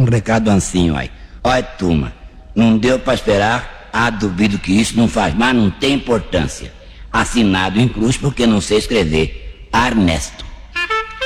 recado assim, ó. Olha, turma, não deu pra esperar, duvido que isso não faz, mas não tem importância. Assinado em cruz porque não sei escrever. Ernesto.